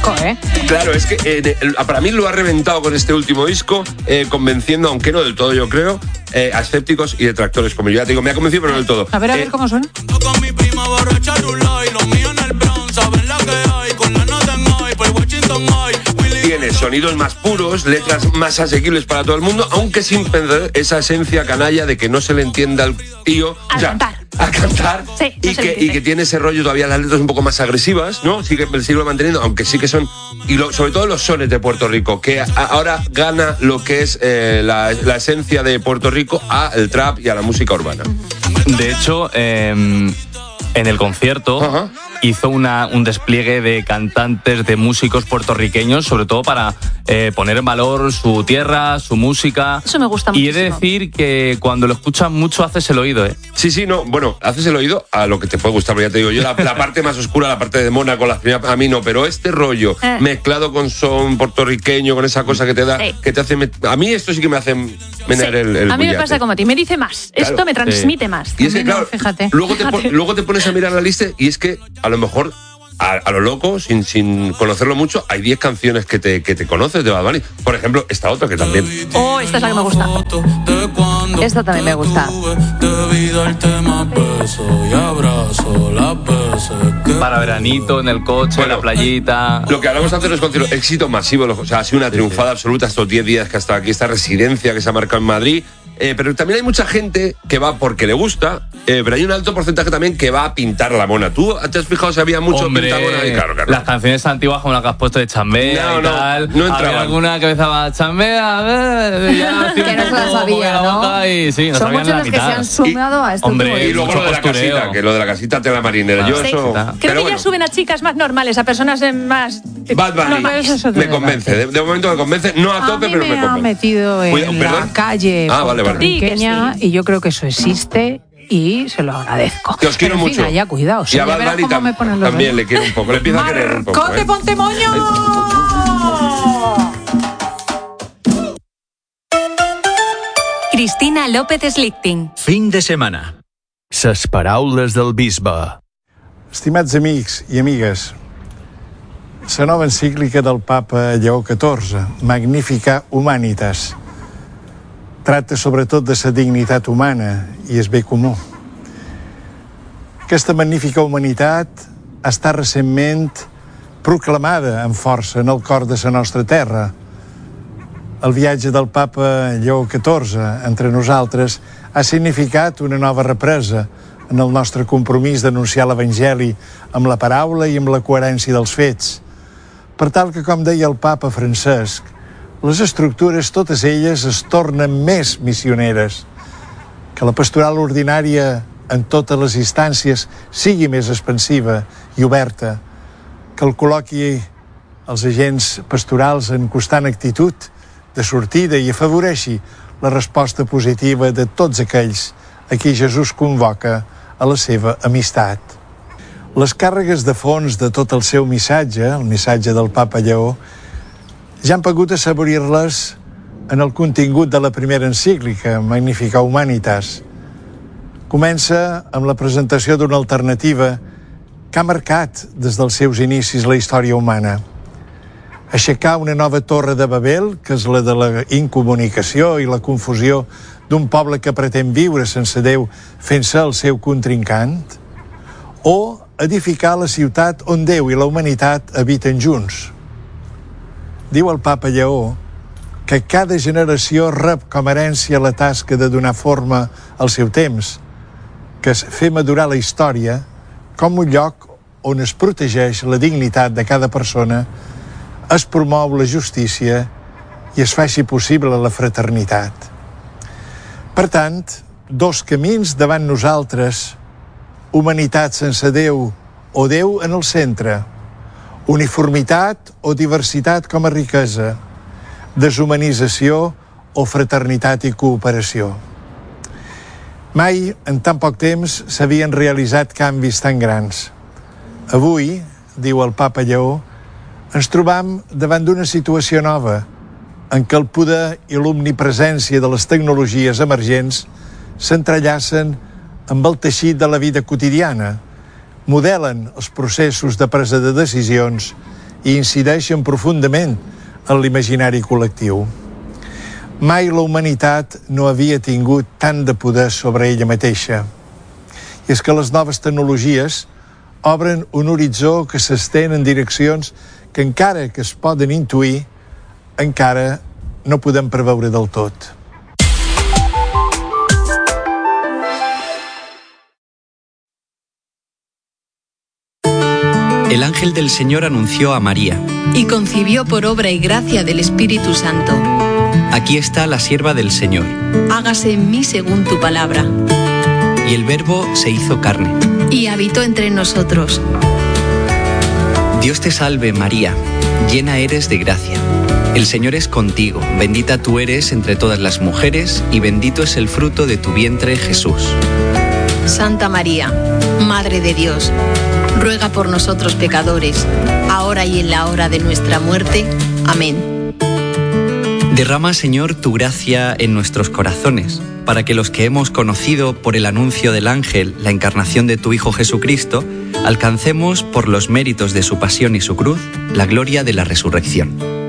disco, ¿eh? Claro, es que para mí lo ha reventado con este último disco, convenciendo, aunque no del todo, yo creo, a escépticos y detractores. Como yo ya te digo, me ha convencido, pero no del todo. A ver cómo suena. Tiene sonidos más puros, letras más asequibles para todo el mundo, aunque sin perder esa esencia canalla de que no se le entienda al tío a cantar sí, y que tiene ese rollo todavía, las letras un poco más agresivas, ¿no? Sigue manteniendo, aunque sí que son, sobre todo los sones de Puerto Rico, que ahora gana lo que es la esencia de Puerto Rico al trap y a la música urbana. De hecho, en el concierto hizo un despliegue de cantantes, de músicos puertorriqueños, sobre todo para poner en valor su tierra, su música. Eso me gusta mucho. Y he de decir que cuando lo escuchas mucho haces el oído, ¿eh? Sí, no, bueno, haces el oído a lo que te puede gustar, pero ya te digo, yo la parte más oscura, la parte de Mónaco, a mí no, pero este rollo mezclado con son puertorriqueño, con esa cosa que te da, que te hace, a mí esto sí que me hace menear el a mí me bullate. pasa como a ti, me dice más, claro, esto me transmite más. Y es que, claro, fíjate. Luego te pones a mirar la lista y es que a lo mejor a lo loco, sin conocerlo mucho, hay 10 canciones que te conoces de Bad Bunny. Por ejemplo, esta otra que también. Oh, esta es la que me gusta. Esta también me gusta. Para veranito, en el coche, en la playita. Lo que hablamos antes de los conciertos, éxito masivo, o sea, ha sido una triunfada absoluta estos 10 días que ha estado aquí, esta residencia que se ha marcado en Madrid. Pero también hay mucha gente que va porque le gusta, pero hay un alto porcentaje también que va a pintar la mona. ¿Tú te has fijado si había mucho pintamona ahí? Claro. Las canciones antiguas como la que has puesto de Chambea y tal. No entraban. Había alguna que empezaba Chambea, que no se la sabía, ¿no? Y, sí, son muchos los que se han sumado a este último y luego lo de la casita, que lo de la casita te la marinera. Yo eso... Creo que ya suben a chicas más normales, a personas más... Bad Bunny me convence, de momento me convence, no a tope, pero me convence. Ha metido en la calle puertorriqueña y yo creo que eso existe y se lo agradezco. Que os quiero mucho. Ya cuidado. Y a Bad Bunny también le quiero un poco, le empiezo a querer un poco. ¡Cote Pontemoño! Cristina López Slichting. Fin de setmana. Ses paraules del bisbe. Estimats amics i amigues, la nova encíclica del papa Lleó XIV, Magnificat Humanitas, tracta sobretot de la dignitat humana i el bé comú. Aquesta magnífica humanitat ha estat recentment proclamada amb força en el cor de la nostra terra. El viatge del papa Lleó XIV entre nosaltres ha significat una nova represa en el nostre compromís d'anunciar l'Evangeli amb la paraula i amb la coherència dels fets, per tal que, com deia el papa Francesc, les estructures, totes elles, es tornen més missioneres, que la pastoral ordinària en totes les instàncies sigui més expansiva i oberta, que el col·loqui els agents pastorals en constant actitud de sortida i afavoreixi la resposta positiva de tots aquells a qui Jesús convoca a la seva amistat. Les càrregues de fons de tot el seu missatge, el missatge del papa Lleó, ja han pogut assaborir-les en el contingut de la primera encíclica, Magnificat Humanitas. Comença amb la presentació d'una alternativa que ha marcat des dels seus inicis la història humana. Aixecar una nova torre de Babel, que és la de la incomunicació i la confusió d'un poble que pretén viure sense Déu fent-se el seu contrincant, o edificar la ciutat on Déu i la humanitat habiten junts. Diu el papa Lleó que cada generació rep com a herència la tasca de donar forma al seu temps, que és fer madurar la història com un lloc on es protegeix la dignitat de cada persona, es promou la justícia i es faci possible la fraternitat. Per tant, dos camins davant nosaltres: humanitat sense Déu o Déu en el centre, uniformitat o diversitat com a riquesa, deshumanització o fraternitat i cooperació. Mai, en tan poc temps, s'havien realitzat canvis tan grans. Avui, diu el papa Lleó, ens trobam davant d'una situació nova, en què el poder i l'omnipresència de les tecnologies emergents s'entrellacen amb el teixit de la vida quotidiana, modelen els processos de presa de decisions i incideixen profundament en l'imaginari col·lectiu. Mai la humanitat no havia tingut tant de poder sobre ella mateixa. I és que les noves tecnologies obren un horitzó que s'estén en direccions que encara que es poden intuir, encara no podem preveure del tot. El ángel del Señor anunció a María. Y concibió por obra y gracia del Espíritu Santo. Aquí está la sierva del Señor. Hágase en mí según tu palabra. Y el Verbo se hizo carne. Y habitó entre nosotros. Dios te salve, María, llena eres de gracia. El Señor es contigo, bendita tú eres entre todas las mujeres, y bendito es el fruto de tu vientre, Jesús. Santa María, Madre de Dios, ruega por nosotros pecadores, ahora y en la hora de nuestra muerte. Amén. Derrama, Señor, tu gracia en nuestros corazones, para que los que hemos conocido por el anuncio del ángel la encarnación de tu Hijo Jesucristo, alcancemos, por los méritos de su pasión y su cruz, la gloria de la resurrección.